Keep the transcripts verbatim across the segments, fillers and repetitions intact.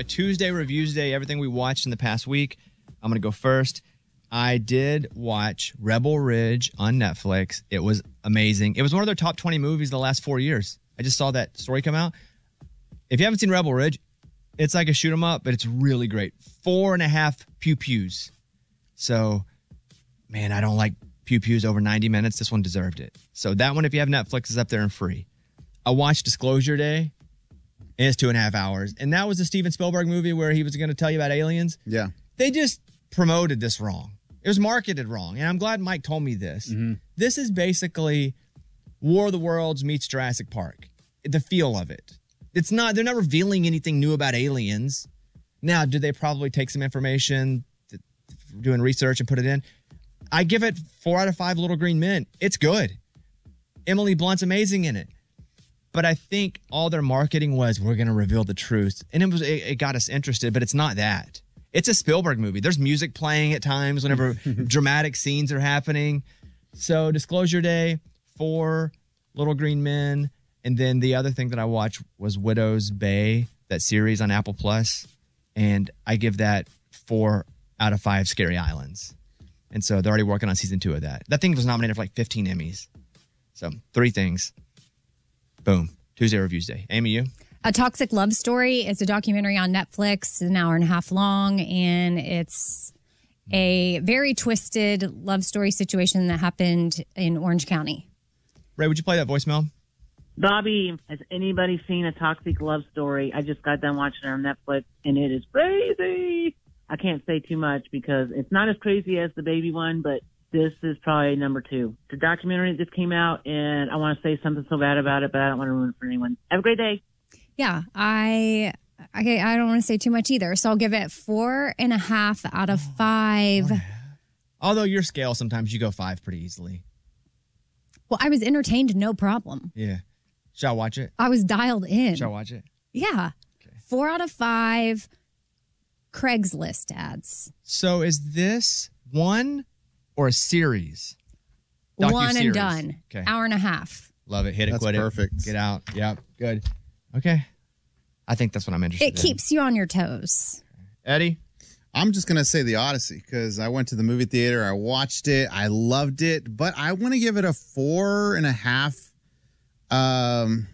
Tuesday Reviews Day, everything we watched in the past week. I'm going to go first. I did watch Rebel Ridge on Netflix. It was amazing. It was one of their top twenty movies the last four years. I just saw that story come out. If you haven't seen Rebel Ridge, it's like a shoot 'em up, but it's really great. Four and a half pew-pews. So, man, I don't like pew-pews over ninety minutes. This one deserved it. So that one, if you have Netflix, is up there and free. I watched Disclosure Day. It's two and a half hours. And that was the Steven Spielberg movie where he was going to tell you about aliens. Yeah. They just promoted this wrong. It was marketed wrong. And I'm glad Mike told me this. Mm-hmm. This is basically War of the Worlds meets Jurassic Park. The feel of it. It's not, they're not revealing anything new about aliens. Now, do they probably take some information, doing research and put it in? I give it four out of five Little Green Men. It's good. Emily Blunt's amazing in it. But I think all their marketing was, we're going to reveal the truth. And it was it, it got us interested, but it's not that. It's a Spielberg movie. There's music playing at times whenever dramatic scenes are happening. So Disclosure Day, four Little Green Men. And then the other thing that I watched was Widow's Bay, that series on Apple Plus. And I give that four out of five Scary Islands. And so they're already working on season two of that. That thing was nominated for like fifteen Emmys. So three things. Boom. Tuesday Reviews Day. Amy, you? A Toxic Love Story is a documentary on Netflix, an hour and a half long, and it's a very twisted love story situation that happened in Orange County. Ray, would you play that voicemail? Bobby, has anybody seen A Toxic Love Story? I just got done watching it on Netflix, and it is crazy. I can't say too much because it's not as crazy as the baby one, but this is probably number two. It's a documentary that just came out, and I want to say something so bad about it, but I don't want to ruin it for anyone. Have a great day. Yeah, I I, I don't want to say too much either, so I'll give it four and a half out of five. Although your scale, sometimes you go five pretty easily. Well, I was entertained, no problem. Yeah. Should I watch it? I was dialed in. Should I watch it? Yeah. Okay. Four out of five Craigslist ads. So is this one or a series? One and done. Okay. Hour and a half. Love it. Hit it, that's quit perfect. it. Get out. Yep. Good. Okay. I think that's what I'm interested it in. It keeps you on your toes. Eddie? I'm just going to say The Odyssey because I went to the movie theater. I watched it. I loved it. But I want to give it a four and a half um,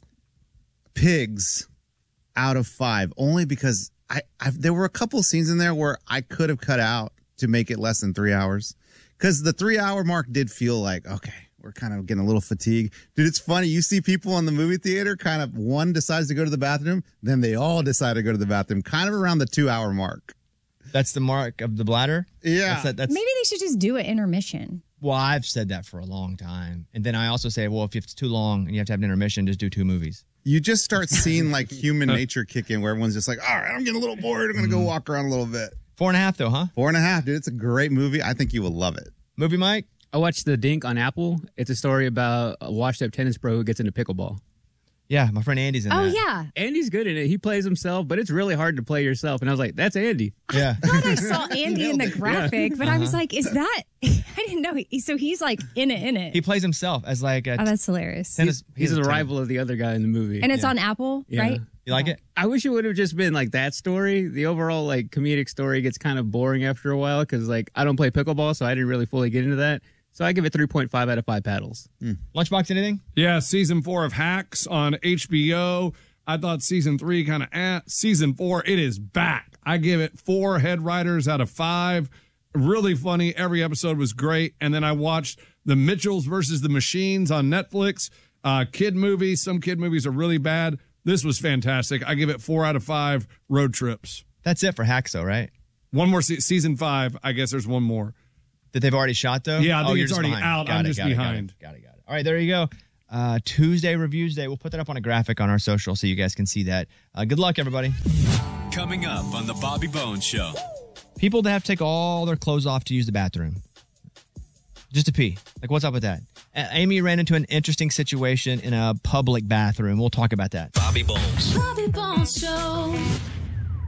pigs out of five. Only because I I've, there were a couple of scenes in there where I could have cut out to make it less than three hours. Because the three-hour mark did feel like, okay, we're kind of getting a little fatigued. Dude, it's funny. You see people in the movie theater, kind of one decides to go to the bathroom, then they all decide to go to the bathroom, kind of around the two-hour mark. That's the mark of the bladder? Yeah. That's that, that's, Maybe they should just do it intermission. Well, I've said that for a long time. And then I also say, well, if it's too long and you have to have an intermission, just do two movies. You just start seeing like human nature kick in where everyone's just like, all right, I'm getting a little bored. I'm going to go walk around a little bit. Four and a half, though, huh? Four and a half, dude. It's a great movie. I think you will love it. Movie, Mike? I watched The Dink on Apple. It's a story about a washed-up tennis pro who gets into pickleball. Yeah, my friend Andy's in oh, that. Oh, yeah. Andy's good in it. He plays himself, but it's really hard to play yourself. And I was like, that's Andy. Yeah. I thought I saw Andy in the graphic, yeah. but uh-huh. I was like, is that... I didn't know. He, so he's like in it, in it. He plays himself as like a... Oh, that's hilarious. Tennis, he's he's a rival of the other guy in the movie. And it's yeah. on Apple, yeah. right? You like it? I wish it would have just been like that story. The overall like comedic story gets kind of boring after a while because like I don't play pickleball, so I didn't really fully get into that. So I give it three point five out of five paddles. Mm. Lunchbox, anything? Yeah, season four of Hacks on H B O. I thought season three kind of eh. Season four, it is back. I give it four head writers out of five. Really funny. Every episode was great. And then I watched The Mitchells versus the Machines on Netflix. Uh, kid movies. Some kid movies are really bad. This was fantastic. I give it four out of five road trips. That's it for Hacks, though, right? One more se- season five. I guess there's one more. That they've already shot, though? Yeah, I think oh, it's already behind. out. Got I'm it, just got behind. It, got it, got it, got it. All right, there you go. Uh, Tuesday Reviews Day. We'll put that up on a graphic on our social so you guys can see that. Uh, good luck, everybody. Coming up on the Bobby Bones Show. People that have to take all their clothes off to use the bathroom. Just to pee. Like, what's up with that? Uh, Amy ran into an interesting situation in a public bathroom. We'll talk about that. Bobby Bones. Bobby Bones Show.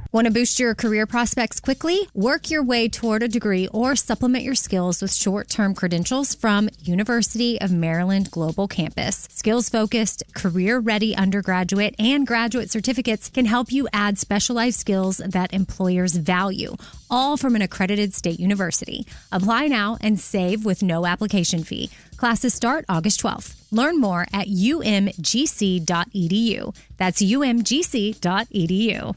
Want to boost your career prospects quickly? Work your way toward a degree or supplement your skills with short-term credentials from University of Maryland Global Campus. Skills-focused, career-ready undergraduate and graduate certificates can help you add specialized skills that employers value, all from an accredited state university. Apply now and save with no application fee. Classes start August twelfth. Learn more at u m g c dot e d u. That's u m g c dot e d u.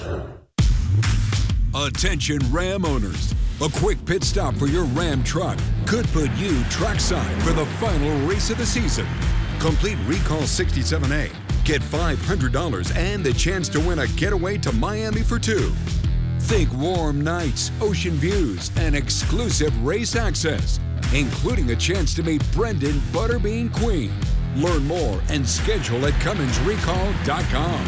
Attention Ram owners. A quick pit stop for your Ram truck could put you trackside for the final race of the season. Complete Recall sixty-seven A. Get five hundred dollars and the chance to win a getaway to Miami for two. Think warm nights, ocean views, and exclusive race access, including a chance to meet Brendan Butterbean Queen. Learn more and schedule at Cummins Recall dot com.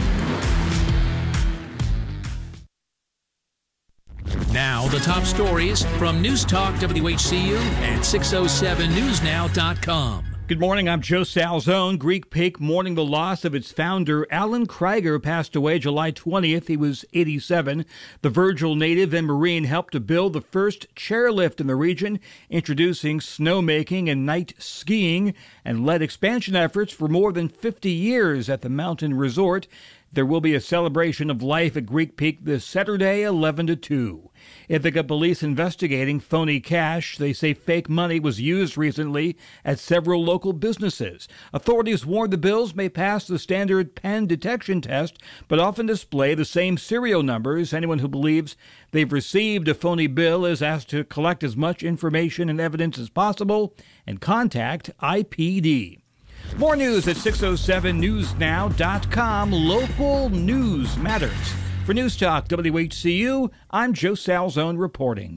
Now, the top stories from News Talk W H C U and six oh seven news now dot com. Good morning, I'm Joe Salzone. Greek Peak mourning the loss of its founder, Alan Krieger, passed away July twentieth. He was eighty-seven. The Virgil native and Marine helped to build the first chairlift in the region, introducing snowmaking and night skiing, and led expansion efforts for more than fifty years at the mountain resort. There will be a celebration of life at Greek Peak this Saturday, eleven to two. Ithaca police investigating phony cash. They say fake money was used recently at several local businesses. Authorities warn the bills may pass the standard pen detection test, but often display the same serial numbers. Anyone who believes they've received a phony bill is asked to collect as much information and evidence as possible and contact I P D. More news at six oh seven news now dot com. Local news matters. For News Talk W H C U, I'm Joe Salzone reporting.